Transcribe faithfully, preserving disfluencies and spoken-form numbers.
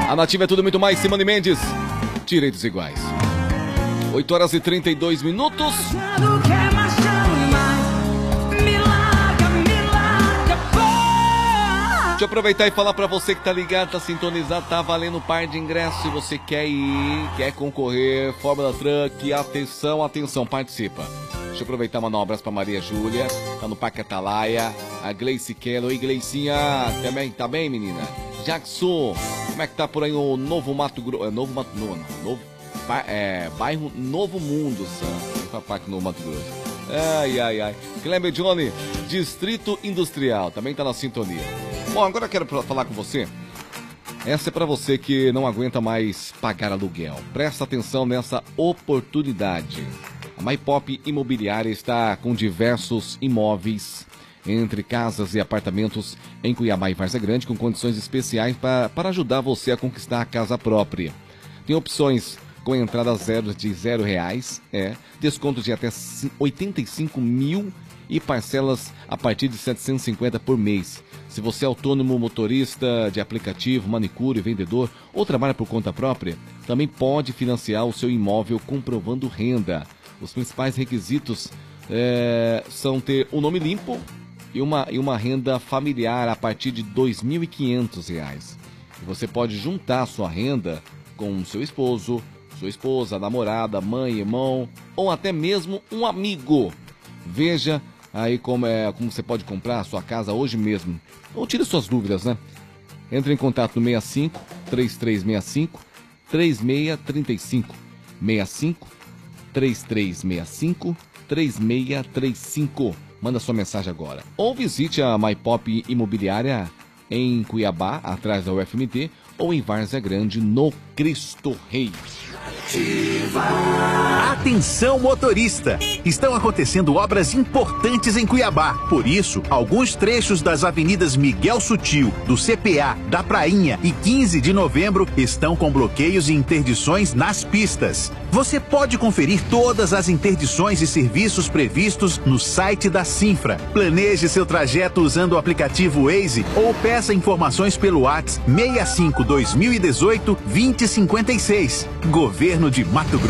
A Nativa é tudo muito mais. Simone Mendes, direitos iguais. oito horas e trinta e dois minutos. Deixa eu aproveitar e falar pra você que tá ligado, tá sintonizado, tá valendo um par de ingressos. Se você quer ir, quer concorrer, Fórmula Truck, atenção, atenção, participa. Deixa eu aproveitar e mandar um abraço pra Maria Júlia, tá no Parque Atalaia. A Gleice Kello, oi Gleicinha, também, tá bem menina? Jackson, como é que tá por aí o Novo Mato Grosso? É Novo Mato Grosso, Novo, é, bairro Novo Mundo, Santa. Parque Novo Mato Grosso. Ai, ai, ai. Kleber Johnny, Distrito Industrial, também tá na sintonia. Bom, agora eu quero falar com você. Essa é para você que não aguenta mais pagar aluguel. Presta atenção nessa oportunidade. A Maipop Imobiliária está com diversos imóveis, entre casas e apartamentos em Cuiabá e Várzea Grande, com condições especiais para, para ajudar você a conquistar a casa própria. Tem opções com entrada zero de zero reais, é, desconto de até oitenta e cinco mil e parcelas a partir de setecentos e cinquenta por mês. Se você é autônomo, motorista de aplicativo, manicure, vendedor ou trabalha por conta própria, também pode financiar o seu imóvel comprovando renda. Os principais requisitos é, são ter o nome limpo e uma, e uma renda familiar a partir de dois mil e quinhentos reais. E você pode juntar a sua renda com seu esposo, sua esposa, namorada, mãe, irmão ou até mesmo um amigo. Veja aí como, é, como você pode comprar a sua casa hoje mesmo. Ou tire suas dúvidas, né? Entre em contato no seis cinco, três três seis cinco, três seis três cinco. seis cinco, três três seis cinco, três seis três cinco. Manda sua mensagem agora. Ou visite a Maipop Imobiliária em Cuiabá, atrás da U F M T, ou em Várzea Grande, no Cristo Rei. Atenção motorista! Estão acontecendo obras importantes em Cuiabá. Por isso, alguns trechos das avenidas Miguel Sutil, do C P A, da Prainha e quinze de novembro estão com bloqueios e interdições nas pistas. Você pode conferir todas as interdições e serviços previstos no site da Cinfra. Planeje seu trajeto usando o aplicativo Waze ou peça informações pelo WhatsApp seis cinco dois mil e dezoito, vinte cinquenta e seis. Governo de Mato Grosso.